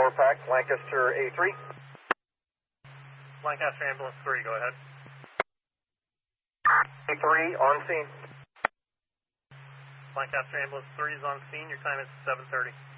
pack, Lancaster A3. Lancaster Ambulance 3, go ahead. A3 on scene. Lancaster Ambulance 3 is on scene. Your time is 7:30.